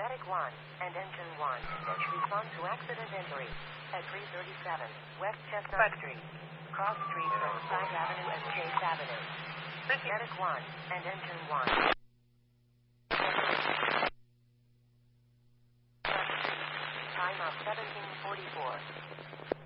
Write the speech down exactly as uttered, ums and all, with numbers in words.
Medic one and Engine one. Respond to accident injury at three thirty-seven West Chestnut Street. Cross streets from Side Avenue and Chase Avenue. Medic one and Engine one. Time of seventeen forty-four.